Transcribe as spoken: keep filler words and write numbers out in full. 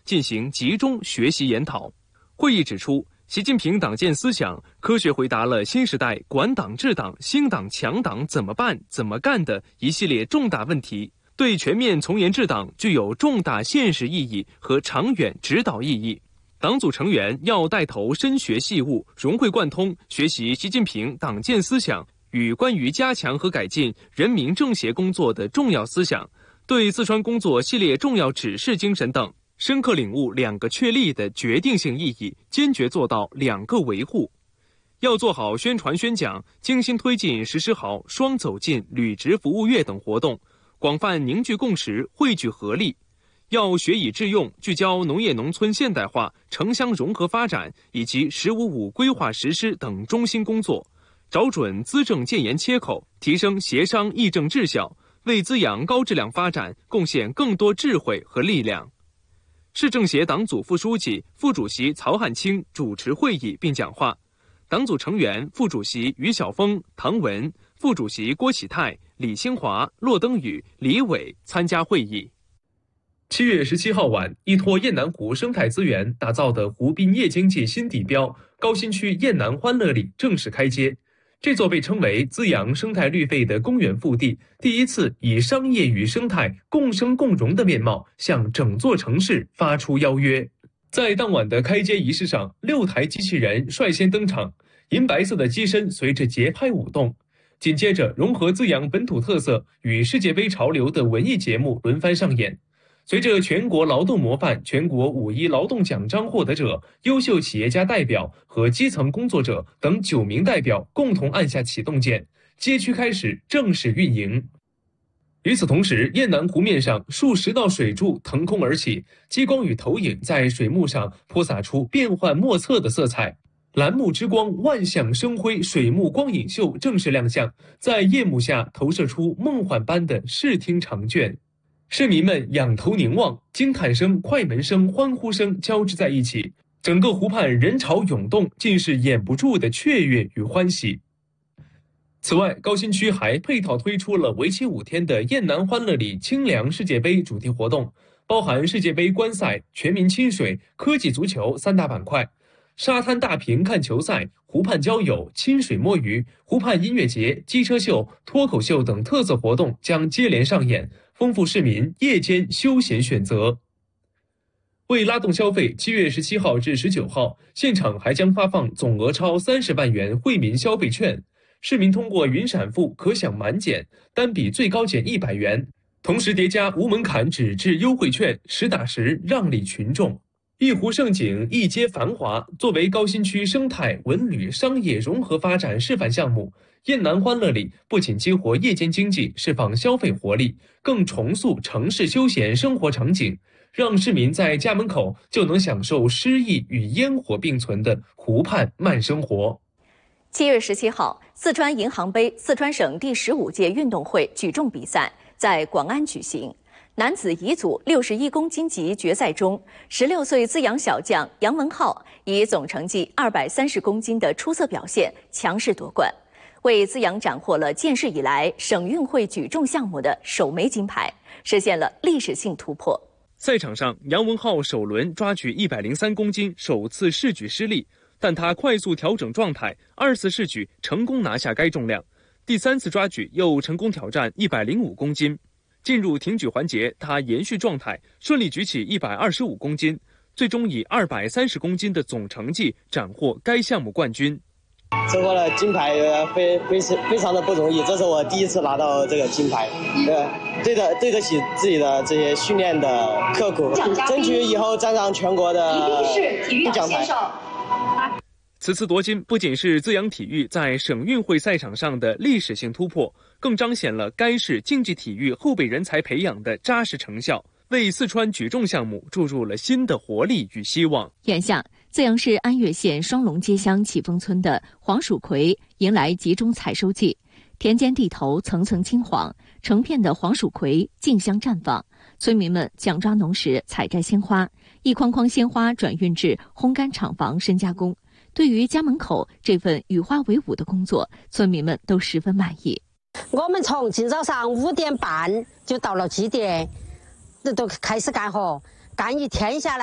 进行集中学习研讨。会议指出，习近平党建思想科学回答了新时代管党治党、兴党强党怎么办、怎么干的一系列重大问题，对全面从严治党具有重大现实意义和长远指导意义。党组成员要带头深学细悟，融会贯通，学习习近平党建思想与关于加强和改进人民政协工作的重要思想，对四川工作系列重要指示精神等深刻领悟两个确立的决定性意义，坚决做到两个维护。要做好宣传宣讲，精心推进实施好双走进、履职服务月等活动，广泛凝聚共识，汇聚合力。要学以致用，聚焦农业农村现代化、城乡融合发展以及“十五五”规划实施等中心工作，找准资政建言切口，提升协商议政质效，为滋养高质量发展贡献更多智慧和力量。市政协党组副书记、副主席曹汉卿主持会议并讲话，党组成员副主席于晓峰、唐文，副主席郭启泰、李兴华、骆登宇、李伟参加会议。七月十七号晚，依托雁南湖生态资源打造的湖滨夜经济新地标高新区雁南欢乐里正式开街。这座被称为滋养生态绿肺的公园腹地，第一次以商业与生态共生共荣的面貌向整座城市发出邀约。在当晚的开街仪式上，六台机器人率先登场，银白色的机身随着节拍舞动。紧接着，融合滋养本土特色与世界杯潮流的文艺节目轮番上演。随着全国劳动模范、全国五一劳动奖章获得者、优秀企业家代表和基层工作者等九名代表共同按下启动键，街区开始正式运营。与此同时，雁南湖面上数十道水柱腾空而起，激光与投影在水幕上泼洒出变幻莫测的色彩。蓝幕之光万象生辉水幕光影秀正式亮相，在夜幕下投射出梦幻般的视听长卷。市民们仰头凝望，惊叹声、快门声、欢呼声交织在一起，整个湖畔人潮涌动，尽是掩不住的雀跃与欢喜。此外，高新区还配套推出了为期五天的雁南欢乐里清凉世界杯主题活动，包含世界杯观赛、全民亲水、科技足球三大板块。沙滩大屏看球赛、湖畔交友、亲水摸鱼、湖畔音乐节、机车秀、脱口秀等特色活动将接连上演，丰富市民夜间休闲选择。为拉动消费，七月十七号至十九号，现场还将发放总额超三十万元惠民消费券，市民通过云闪付可享满减，单笔最高减一百元，同时叠加无门槛纸质优惠券，实打实让利群众。一湖胜景，一街繁华。作为高新区生态、文旅、商业融合发展示范项目，雁南欢乐里不仅激活夜间经济，释放消费活力，更重塑城市休闲生活场景，让市民在家门口就能享受诗意与烟火并存的湖畔慢生活。 七月十七号，四川银行杯四川省第十五届运动会举重比赛在广安举行。男子乙组六十一公斤级决赛中，十六岁资阳小将杨文浩以总成绩二百三十公斤的出色表现，强势夺冠，为资阳斩获了建市以来省运会举重项目的首枚金牌，实现了历史性突破。 赛场上，杨文浩首轮抓举一百零三公斤，首次试举失利，但他快速调整状态，二次试举成功拿下该重量，第三次抓举又成功挑战一百零五公斤。进入挺举环节，他延续状态，顺利举起一百二十五公斤，最终以二百三十公斤的总成绩斩获该项目冠军。 收获了金牌，非非非常的不容易，这是我第一次拿到这个金牌，对对得对得起自己的这些训练的刻苦，争取以后站上全国的奖牌。 此次夺金不仅是资阳体育在省运会赛场上的历史性突破，更彰显了该市竞技体育后备人才培养的扎实成效，为四川举重项目注入了新的活力与希望。 眼下，资阳市安岳县双龙街乡启丰村的黄蜀葵迎来集中采收季，田间地头层层青黄，成片的黄蜀葵竞相绽放，村民们抢抓农时采摘鲜花，一筐筐鲜花转运至烘干厂房深加工。对于家门口这份与花为伍的工作，村民们都十分满意。 我们从今早上五点半就到了基地，都开始干活，干一天下来。